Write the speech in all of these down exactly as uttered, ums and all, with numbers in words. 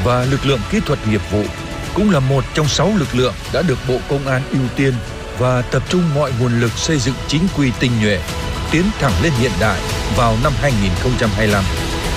và lực lượng kỹ thuật nghiệp vụ cũng là một trong sáu lực lượng đã được Bộ Công an ưu tiên và tập trung mọi nguồn lực xây dựng chính quy tinh nhuệ, tiến thẳng lên hiện đại vào năm hai nghìn không trăm hai mươi lăm.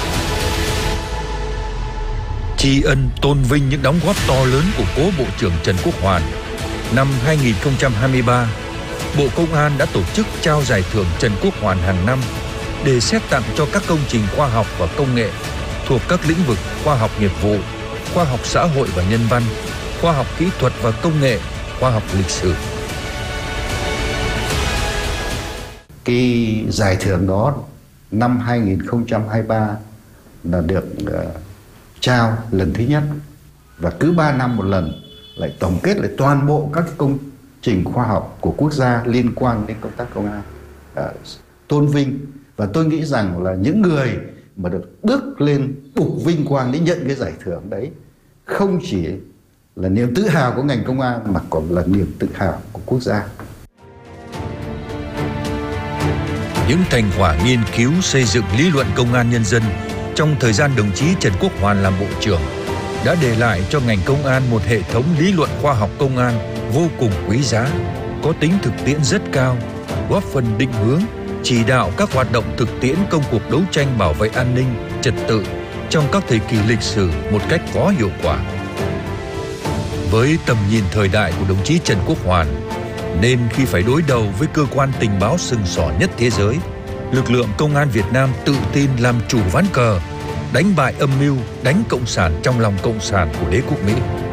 Tri ân tôn vinh những đóng góp to lớn của cố Bộ trưởng Trần Quốc Hoàn, năm hai nghìn không trăm hai mươi ba, Bộ Công an đã tổ chức trao giải thưởng Trần Quốc Hoàn hàng năm để xét tặng cho các công trình khoa học và công nghệ thuộc các lĩnh vực khoa học nghiệp vụ, khoa học xã hội và nhân văn, khoa học kỹ thuật và công nghệ, khoa học lịch sử. Cái giải thưởng đó năm hai nghìn không trăm hai mươi ba là được uh, trao lần thứ nhất, và cứ ba năm một lần lại tổng kết lại toàn bộ các công trình khoa học của quốc gia liên quan đến công tác công an, uh, tôn vinh. Và tôi nghĩ rằng là những người mà được bước lên bục vinh quang để nhận cái giải thưởng đấy không chỉ là niềm tự hào của ngành công an mà còn là niềm tự hào của quốc gia. Những thành quả nghiên cứu xây dựng lý luận công an nhân dân trong thời gian đồng chí Trần Quốc Hoàn làm Bộ trưởng đã để lại cho ngành công an một hệ thống lý luận khoa học công an vô cùng quý giá, có tính thực tiễn rất cao, góp phần định hướng, chỉ đạo các hoạt động thực tiễn công cuộc đấu tranh bảo vệ an ninh, trật tự trong các thời kỳ lịch sử một cách có hiệu quả. Với tầm nhìn thời đại của đồng chí Trần Quốc Hoàn, nên khi phải đối đầu với cơ quan tình báo sừng sỏ nhất thế giới, lực lượng công an Việt Nam tự tin làm chủ ván cờ, đánh bại âm mưu, đánh cộng sản trong lòng cộng sản của đế quốc Mỹ.